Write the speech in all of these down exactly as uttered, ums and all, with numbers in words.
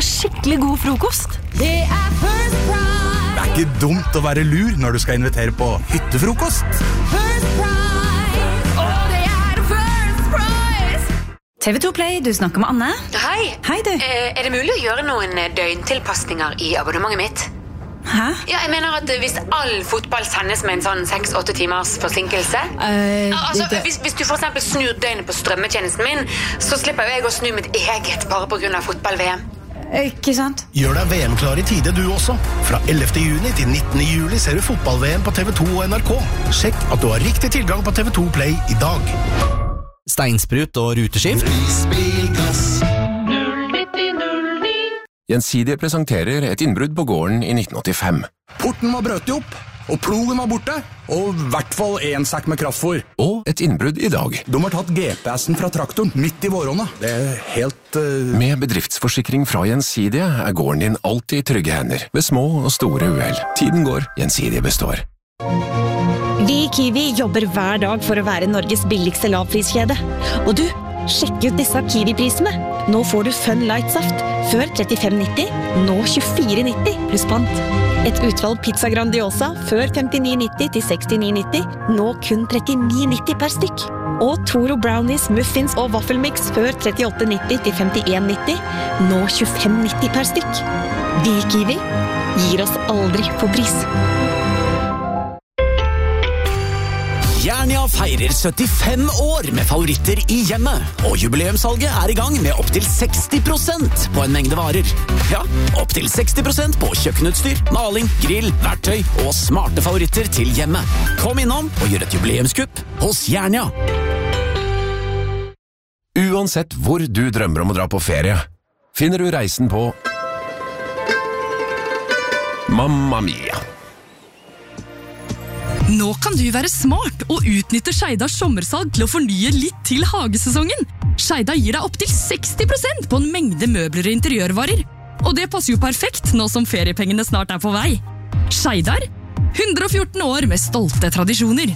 har skikkelig god frokost. Det er First Price. Det er ikke dumt å være lur når du skal invitere på hyttefrokost. First Price. Og det er First Price. T V to Play, du snakker med Anne. Hei. Hei, du. Eh, er det mulig å gjøre noen døgntilpasninger i abonnementet mitt? Hæ? Ja, jeg mener at hvis all fotball sendes med en sånn seks åtte timers forsinkelse Uh, altså, det... hvis, hvis du for eksempel snur døgnet på strømmetjenesten min, så slipper jeg å snu mitt eget bare på grunn av fotball-V M. Ikke sant? Gjør deg V M-klar i tide du også. Fra ellevte juni til nittende juli ser du fotball-V M på T V to og N R K. Sjekk at du har riktig tilgang på T V to Play i dag. Steinsprut og ruteskift. Gjensidige presenterer et innbrudd på gården i nitten åttifem. Porten var brøtet opp, og plogen var borte, og i hvert fall en sekk med kraftfor. Og et innbrudd i dag. De har tatt G P S-en fra traktoren midt i våronna. Det er helt... Uh... Med bedriftsforsikring fra Gjensidige er gården din alltid i trygge hender, ved små og store uhell. Tiden går, Gjensidige består. Vi i Kiwi jobber hver dag for å være Norges billigste lavpriskjede. Og du, sjekk ut disse Kiwi-prisene. Nå får du Fun Light-saft, før trettifem nitti, nå tjuefire nitti pluss pant. Et utvalg pizza Grandiosa, før femtini nitti til sekstini nitti, nå kun trettini nitti per stykk. Og Toro Brownies, Muffins og Waffelmix, før trettiåtte nitti til femtien nitti, nå tjuefem nitti per stykk. Vi i Kiwi gir oss aldri på pris. Jernia feirer syttifem år med favoritter i hjemmet, og jubileumssalget er i gang med opp til seksti prosent på en mengde varer. Ja, opp til seksti prosent på kjøkkenutstyr, maling, grill, verktøy og smarte favoritter til hjemmet. Kom innom og gjør et jubileumskupp hos Jernia. Uansett hvor du drømmer om å dra på ferie, finner du reisen på Mamma Mia. Nå kan du være smart og utnytte Skeidas sommersalg til å fornye litt til hagesesongen. Skeida gir deg opp til seksti prosent på en mengde møbler og interiørvarer. Og det passer jo perfekt nå som feriepengene snart er på vei. Skeidar, hundre og fjorten år med stolte tradisjoner.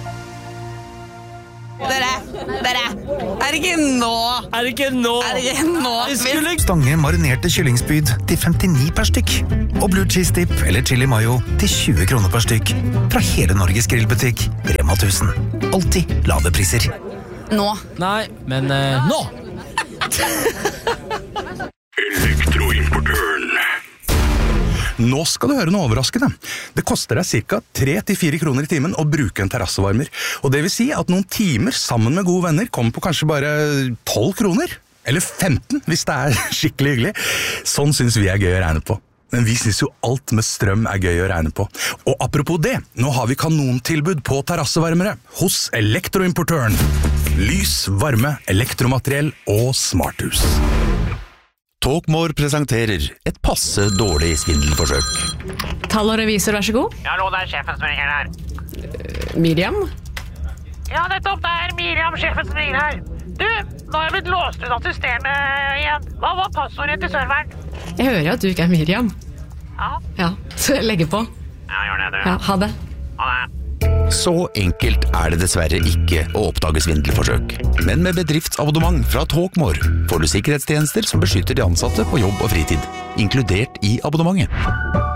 Dere, dere, er det ikke nå? Er det ikke nå? Er det ikke nå? Skulle... Stange marinerte kyllingspyd til femtini per stykk. Og blue cheese dip eller chili mayo til tjue kroner per stykk. Fra hele Norges grillbutikk, Rema tusen. Alltid lave priser. Nå. Nei, men uh, nå! Elektroimportøren. Nå skal du høre noe overraskende. Det koster deg cirka tre til fire kroner i timen å bruke en terrassevarmer. Og det vil si at noen timer sammen med gode venner kommer på kanskje bare tolv kroner. Eller femten, hvis det er skikkelig hyggelig. Sånn synes vi er gøy å regne på. Men vi synes jo alt med strøm er gøy å regne på. Og apropos det, nå har vi kanontilbud på terrassevarmere hos Elektroimportøren. Lys, varme, elektromateriell og smarthus. Talkmore presenterer et passe dårlig svindelforsøk. Tall og revisor, vær så god. Ja, nå det er sjefen som ringer her. Uh, Miriam? Ja, nettopp, det er Miriam, sjefen som ringer her. Du, nå har jeg blitt låst ut av systemet igjen. Hva var passordet til serveren? Jeg hører at du ikke er Miriam. Ja. Ja, så jeg legger på. Ja, gjør det, du. Ja, ha det. Ha det. Så enkelt er det dessverre ikke å oppdage svindelforsøk. Men med bedriftsabonnement fra Talkmore får du sikkerhetstjenester som beskytter de ansatte på jobb og fritid, inkludert i abonnementet.